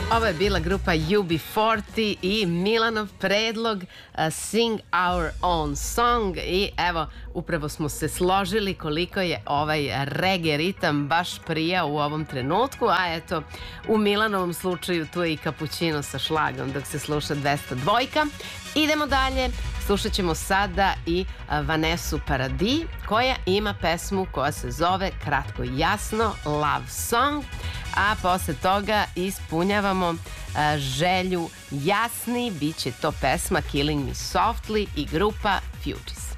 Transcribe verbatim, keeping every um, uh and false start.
Ovo je bila grupa U B četrdeset i Milanov predlog uh, Sing Our Own Song i evo, upravo smo se složili koliko je ovaj reggae ritam baš prija u ovom trenutku, a eto, u Milanovom slučaju tu je i kapućino sa šlagom dok se sluša dvesta dva. Idemo dalje, slušat ćemo sada i Vanessu Paradis koja ima pesmu koja se zove kratko i jasno Love Song, a posle toga ispunjavamo želju Jasni, bit će to pesma Killing Me Softly i grupa Fugees.